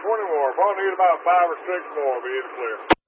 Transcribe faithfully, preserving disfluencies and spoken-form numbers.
twenty more. Probably need about five or six more to be in the clear.